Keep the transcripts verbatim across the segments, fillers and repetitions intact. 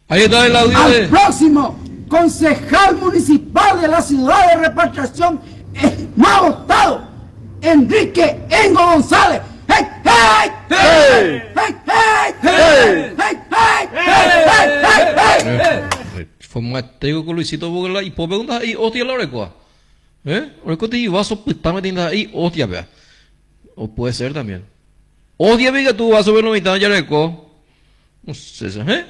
Ahí está el audio al de... próximo concejal municipal de la ciudad de Repatriación, el más votado, Enrique Engo González. ¡Hey, hey! ¡Hey! ¡Hey, hey! ¡Hey! ¡Hey, hey! ¡Hey, hey! ¡Hey! Fue más tego con Luisito Bogla y por preguntas ahí, hostia, la orecoa. ¿Eh? Orecoa te vas a putar metiendo ahí, hostia, vea. O puede ser también. Hostia, venga, tú vas a ver la mitad de Yareco. No sé, ¿eh?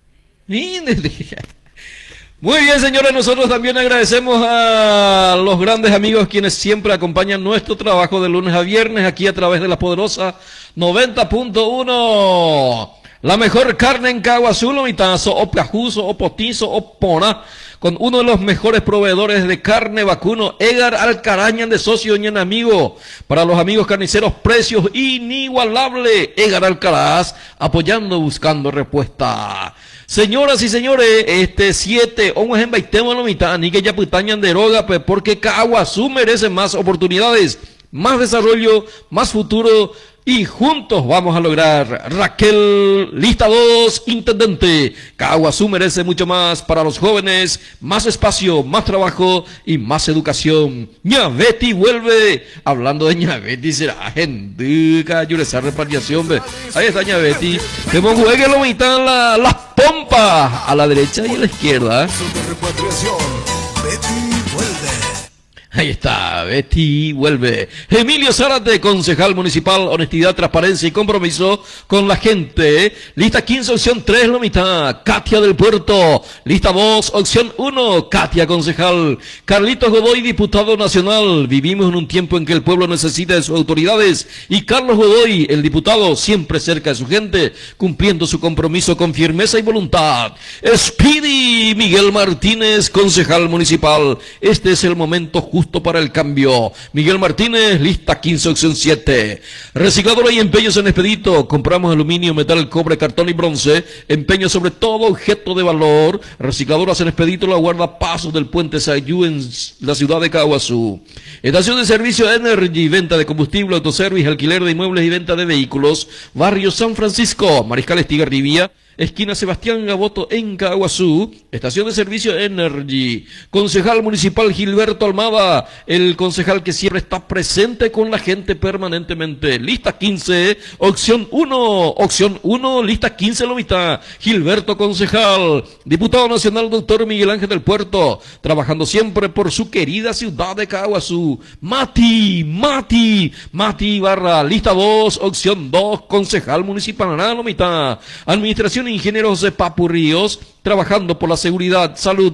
Muy bien, señores, nosotros también agradecemos a los grandes amigos quienes siempre acompañan nuestro trabajo de lunes a viernes aquí a través de la poderosa noventa punto uno. La mejor carne en Caguazú, Lomitazo, o Plajuso, o Potizo, o Pona, con uno de los mejores proveedores de carne vacuno, Edgar Alcaraña de socio en amigo. Para los amigos carniceros, precios inigualables. Edgar Alcaraz, apoyando, buscando respuesta. Señoras y señores, este siete, vamos en baitema la mitad, ni que ya putañan de droga, pues porque Caguazú merece más oportunidades, más desarrollo, más futuro, y juntos vamos a lograr. Raquel, lista dos, intendente. Caguazú merece mucho más para los jóvenes, más espacio, más trabajo y más educación. Ña Betty vuelve. Hablando de Ña Betty, será gente, esa repatriación. Ahí está Ña Betty. Tenemos juegue lo mitad la, las pompas a la derecha y a la izquierda. Ahí está, Betty vuelve. Emilio Zárate, concejal municipal, honestidad, transparencia y compromiso con la gente. Lista quince, opción tres, la mitad. Katia del Puerto. Lista dos, opción uno, Katia, concejal. Carlitos Godoy, diputado nacional. Vivimos en un tiempo en que el pueblo necesita de sus autoridades. Y Carlos Godoy, el diputado, siempre cerca de su gente, cumpliendo su compromiso con firmeza y voluntad. Speedy Miguel Martínez, concejal municipal. Este es el momento justo para el cambio. Miguel Martínez, lista quince, opción siete. Recicladora y empeños en Expedito. Compramos aluminio, metal, cobre, cartón y bronce. Empeño sobre todo objeto de valor. Recicladoras en Expedito, la guarda pasos del puente Sayú en la ciudad de Caguazú. Estación de servicio Energy, venta de combustible, autoservice, alquiler de inmuebles y venta de vehículos. Barrio San Francisco, Mariscal Estigarribia, esquina Sebastián Gaboto en Caguazú. Estación de servicio Energy. Concejal municipal Gilberto Almada, el concejal que siempre está presente con la gente permanentemente. Lista quince, opción uno, opción uno, lista quince, Lomita. Gilberto, concejal. Diputado nacional, doctor Miguel Ángel del Puerto, trabajando siempre por su querida ciudad de Caguazú. Mati, Mati, Mati Ibarra, lista dos, opción dos, concejal municipal, Lomita. Administración Ingenieros de Papu Ríos, trabajando por la seguridad, salud,